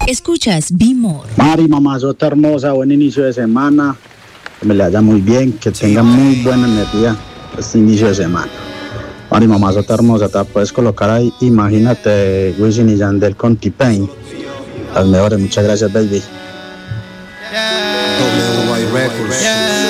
Escuchas Be More. Mari, mamazota hermosa, buen inicio de semana. Que me le vaya muy bien, que tenga muy buena energía este inicio de semana. Mari, mamazota hermosa, te puedes colocar ahí, imagínate, Wisin y Yandel con T-Pain. Las mejores, muchas gracias, baby. WY Records.